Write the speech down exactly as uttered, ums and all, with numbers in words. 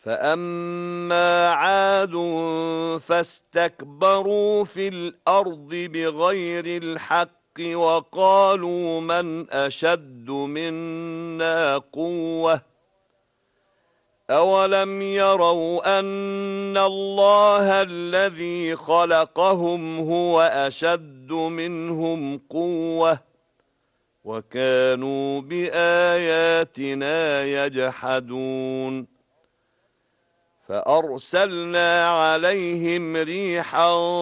فأما عاد فاستكبروا في الأرض بغير الحق وقالوا من أشد منا قوة أولم يروا أن الله الذي خلقهم هو أشد منهم قوة وكانوا بآياتنا يجحدون فأرسلنا عليهم ريحا